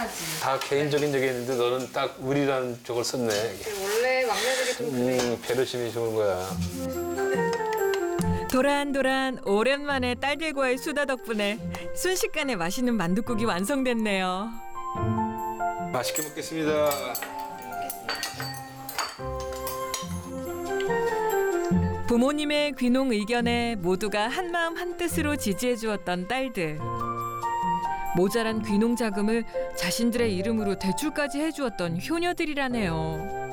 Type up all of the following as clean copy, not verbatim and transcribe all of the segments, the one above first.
해야지. 다 개인적인 적이 있는데 너는 딱 우리라는 쪽을 썼네. 원래 막내들이 좀 그래. 배려심이 좋은 거야. 도란도란 오랜만에 딸들과의 수다 덕분에 순식간에 맛있는 만둣국이 완성됐네요. 맛있게 먹겠습니다. 부모님의 귀농 의견에 모두가 한마음 한뜻으로 지지해 주었던 딸들. 모자란 귀농 자금을 자신들의 이름으로 대출까지 해주었던 효녀들이라네요.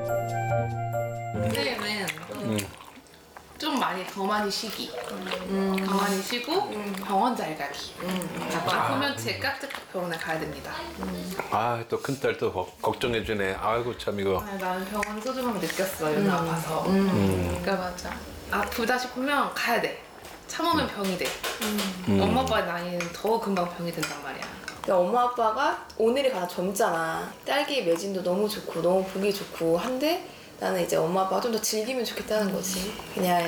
그때는 좀 더 많이 쉬기. 더 많이 쉬고 병원 잘 가기. 아프면 제깍제깍 병원에 가야 됩니다. 아, 또 큰딸 또 걱정해주네. 아이고, 참, 이거. 나는 병원 소중함을 느꼈어. 요즘 아파서. 그러니까 맞아. 아프다 싶으면 가야 돼. 참으면 병이 돼. 엄마 아빠 나이는 더 금방 병이 된단 말이야. 근데 엄마 아빠가 오늘이 가장 젊잖아. 딸기 매진도 너무 좋고 너무 보기 좋고 한데 나는 이제 엄마 아빠가 좀 더 즐기면 좋겠다는 거지. 그냥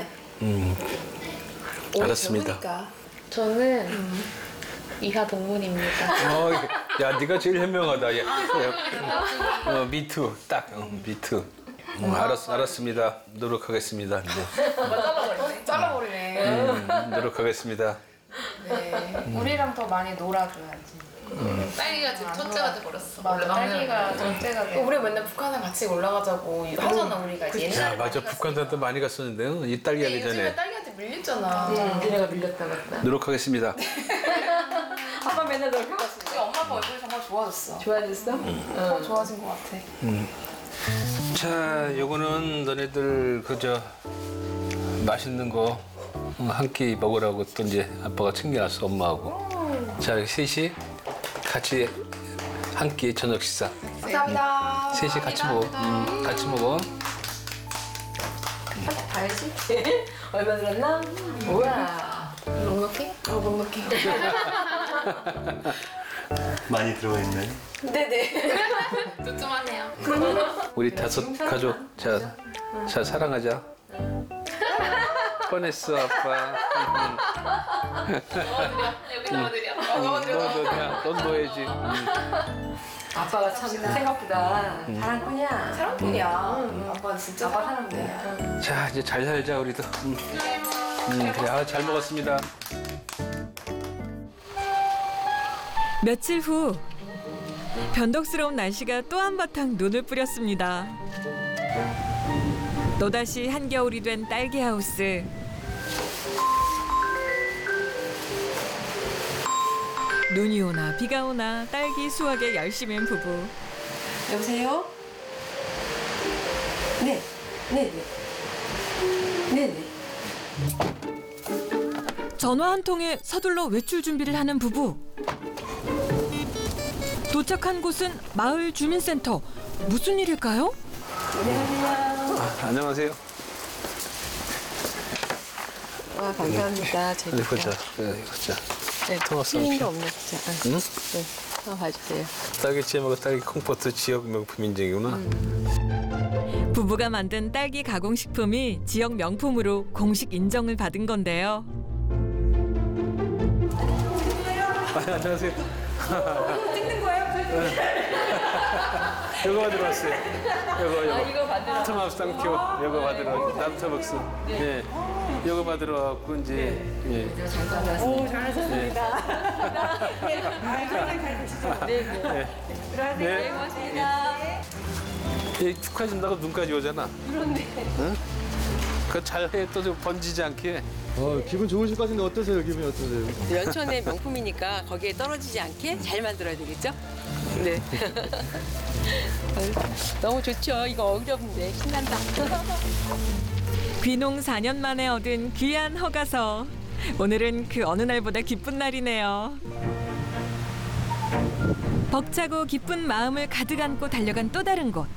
오늘 알았습니다. 젊으니까. 저는 이하 동문입니다. 야, 네가 제일 현명하다. 야, 미투, 딱, 미투. 알았습니다. 노력하겠습니다. 네. 잘라버리네. 노력하겠습니다. 네. 우리랑 더 많이 놀아줘야지. 딸기가 지금 첫째가 돼버렸어. 맞아, 딸기가 첫째가 돼. 우리 맨날 북한에 같이 올라가자고 하잖아 우리가 이제 야, 옛날에 맞아. 북한한테 많이 갔었는데, 이 딸기 하기 요즘에 전에. 딸기한테 밀렸잖아. 니네가 밀렸다 그랬다. 노력하겠습니다. 아빠 맨날 노력해봤어. 우리 엄마 아빠 얼굴이 정말 좋아졌어. 좋아졌어? 더 좋아진 것 같아. 자, 요거는 너네들 그저 맛있는 거 한 끼 먹으라고 또 이제 아빠가 챙겨놨어, 엄마하고. 자, 셋이 같이 한 끼 저녁 식사. 감사합니다. 셋이 같이 먹어. 같이 먹어. 봐야지. 얼마 들었나? 뭐야? 넉넉해? 넉넉해. 많이 들어있네. 네네. 쫌쫌하네요. 우리 다섯 가족. 자, 사랑하자. 뻔했어, 아빠. 여기 넣어드려. 넌 넣어야지. 아빠가 참 생각보다 사랑꾼이야. 사랑꾼이야. 아빠 진짜 아빠 사랑꾼이야. 자, 이제 잘 살자, 우리도. 그래, 잘 먹었습니다. 며칠 후 변덕스러운 날씨가 또 한바탕 눈을 뿌렸습니다. 또다시 한겨울이 된 딸기 하우스. 눈이 오나 비가 오나 딸기 수확에 열심인 부부. 여보세요? 네. 네네. 네네. 전화 한 통에 서둘러 외출 준비를 하는 부부. 도착한 곳은 마을 주민센터. 무슨 일일까요? 안녕하세요. 와 감사합니다. 어디 보자. 보자. 네, 토마스 튀는 거 피. 없네 진짜. 응? 네, 한번 봐주세요. 딸기 잼하고 딸기 콩포트 지역 명품 인증이구나. 부부가 만든 딸기 가공식품이 지역 명품으로 공식 인정을 받은 건데요. 안녕하세요. 찍는 거예요? 이거 받으러 왔어요. 이거 받으러. 토마스 땡큐. 이거 받으러. 남터벅스. 네. 이거 받으러 왔고 이제. 예. 오 잘하셨습니다. 네. 고맙습니다. 축하해 준다고 눈까지 오잖아. 그런데. 응? 그거 잘해 또 좀 번지지 않게. 기분 좋으실 것 같은데 어떠세요? 기분이 어떠세요? 연천의 명품이니까 거기에 떨어지지 않게 잘 만들어야 되겠죠? 네. 너무 좋죠. 이거 어렵는데 신난다. 귀농 4년 만에 얻은 귀한 허가서. 오늘은 그 어느 날보다 기쁜 날이네요. 벅차고 기쁜 마음을 가득 안고 달려간 또 다른 곳.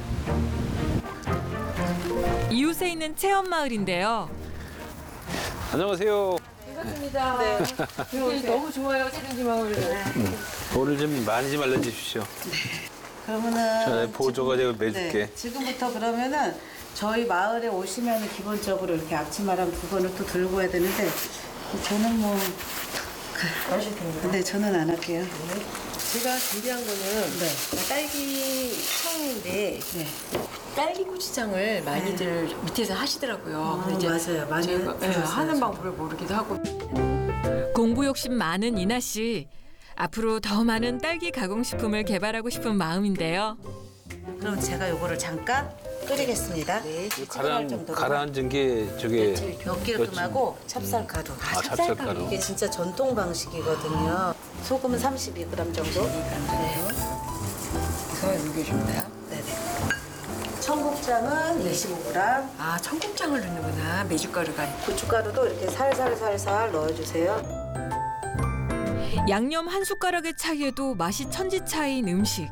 이웃에 있는 체험마을인데요. 안녕하세요. 반갑습니다. 네. 너무 좋아요. 새든지 마을. 오늘 좀 많이 좀 알려주십시오. 그러면은 보조가 제가 매줄게. 네, 지금부터 그러면은 저희 마을에 오시면 기본적으로 이렇게 앞치마랑 두 번을 또 들고 와야 되는데 저는 뭐 근데 저는 안 할게요. 제가 준비한 거는 딸기 청인데 딸기 고추장을 많이들 밑에서 하시더라고요. 근데 맞아요. 많이 제가 들었어요, 하는 저. 방법을 모르기도 하고. 공부 욕심 많은 이나 씨. 앞으로 더 많은 딸기 가공식품을 개발하고 싶은 마음인데요. 그럼 제가 요거를 잠깐 끓이겠습니다. 네, 가라앉은 게 저게 엿기름하고 찹쌀가루. 찹쌀가루. 이게 진짜 전통 방식이거든요. 소금은 32g 정도. 그래서 이게 줍니다. 네네. 청국장은 25g. 아, 청국장을 넣는구나. 메주가루가 아니고. 고춧가루도 이렇게 살살살살 넣어주세요. 양념 한 숟가락의 차이에도 맛이 천지 차이인 음식.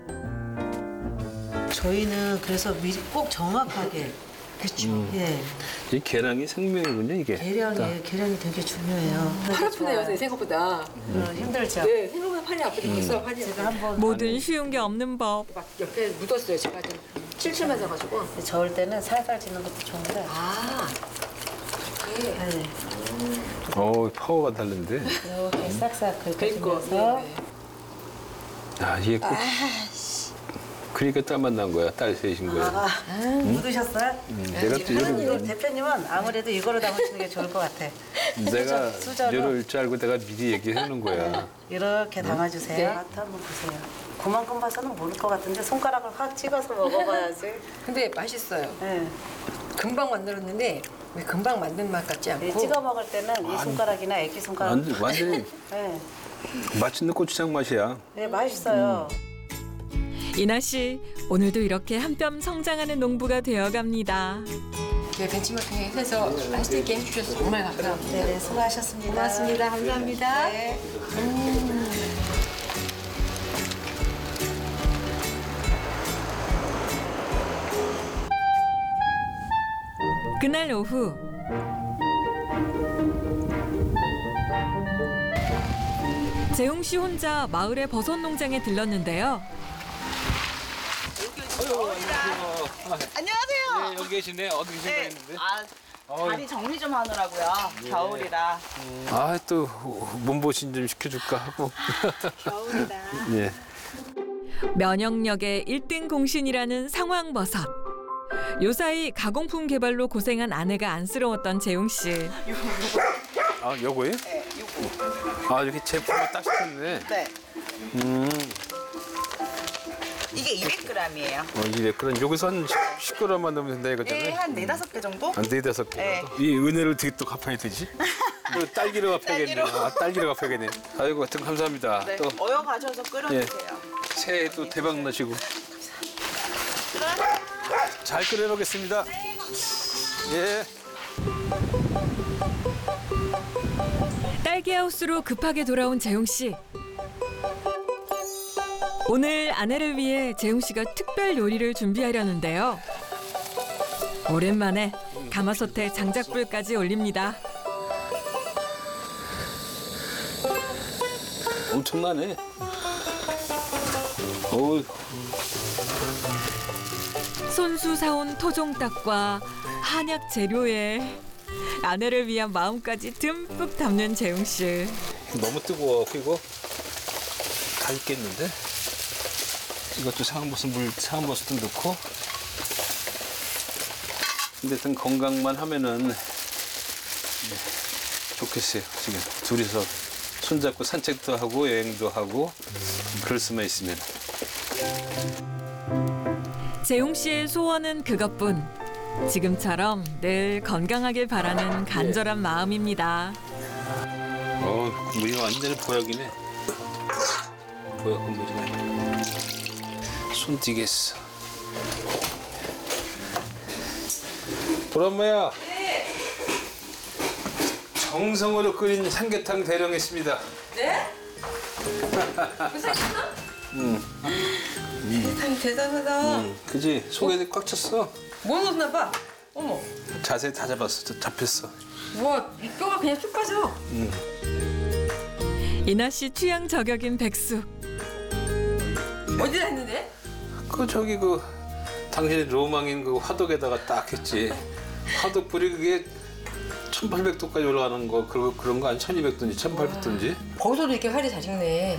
저희는 그래서 꼭 정확하게. 그렇죠. 예. 이 계량이 생명이군요 이게. 계량이 되게 중요해요. 팔 아프네요, 선생님, 생각보다. 힘들죠. 네, 생각보다 팔이 아프겠어요. 팔이 제가 한번 뭐든 쉬운 게 없는 법. 막 옆에 묻었어요. 제가 좀 칠칠 맞아가지고. 저을 때는 살살 지는 것도 좋은데. 아, 이렇게. 네. 파워가 다른데. 이렇게 싹싹 그러니까. 긁어주면서 아 이게 꼭. 그러니까 딸만 난 거야. 딸 셋인 거야. 묻으셨어요? 내가 또 요를 대표님은 아무래도 이거로 담으시는 게 좋을 것 같아. 내가 수저로. 요럴 줄 알고 내가 미리 얘기해 놓은 거야. 이렇게 담아주세요. 네. 맛 한번 보세요. 그만큼 봐서는 모를 것 같은데 손가락을 확 찍어서 먹어봐야지. 근데 맛있어요. 네. 금방 만들었는데 왜 금방 만든 맛 같지 않고. 찍어 먹을 때는 이 손가락이나 애기 손가락. 완전히 네. 맛있는 고추장 맛이야. 네, 맛있어요. 이나 씨, 오늘도 이렇게 한 뼘 성장하는 농부가 되어갑니다. 이렇게 벤치마킹 해서 맛있게 해주셔서 정말 감사합니다. 네, 수고하셨습니다. 고맙습니다. 감사합니다. 네. 그날 오후 재웅 씨 혼자 마을의 버섯 농장에 들렀는데요. 안녕하세요. 네, 여기 계시네. 어디 계신가 했는데. 다리 정리 좀 하느라고요. 겨울이라. 또 몸보신 좀 시켜줄까 하고. 겨울이다. 예. 면역력의 1등 공신이라는 상황버섯. 요사이 가공품 개발로 고생한 아내가 안쓰러웠던 재웅 씨. 요거요? 네, 요거. 이렇게 제품을 딱 시켰네. 네. 이게 200g이에요. 이래. 그럼 여기서 한 10g만 넣으면 된다 이거잖아요. 네, 한 4-5개 정도? 한 4-5개. 네. 이 은혜를 어떻게 또 갚아야 되지? 또 딸기로 갚아야겠네. 딸기로. 딸기로 갚아야겠네. 아이고, 하여튼 감사합니다. 네. 또 어여 가셔서 끓여주세요. 새해도 대박 나시고. 잘 끓여놓겠습니다. 예. 딸기하우스로 급하게 돌아온 재웅 씨. 오늘 아내를 위해 재웅 씨가 특별 요리를 준비하려는데요. 오랜만에 가마솥에 장작불까지 올립니다. 엄청나네. 어우, 손수 사온 토종닭과 한약 재료에 아내를 위한 마음까지 듬뿍 담는 재웅 씨. 너무 뜨거워. 이거 다 익겠는데? 이것도 상한버섯도 넣고. 근데 일단 건강만 하면은 좋겠어요. 지금 둘이서 손잡고 산책도 하고 여행도 하고 그럴 수만 있으면. 재웅 씨의 소원은 그것뿐. 지금처럼 늘 건강하길 바라는 간절한 마음입니다. 국물이 완전히 보약이네. 보약 국물이네. 손 띄겠어. 보람마야. 정성으로 끓인 삼계탕 대령했습니다. 네? 대단하다. 그지? 속에 꽉 찼어. 뭐 넣었나 봐. 어머. 자세 다 잡았어. 잡혔어. 와, 이 뼈가 그냥 쭉 빠져. 이나 씨 취향 저격인 백숙. 어디다 했는데? 당신이 로망인 그 화덕에다가 딱 했지. 화덕 불이 그게 1800도까지 올라가는 거 그런 거 아니 1200도인지 1800도인지. 버섯도 이렇게 활이 잘 익네.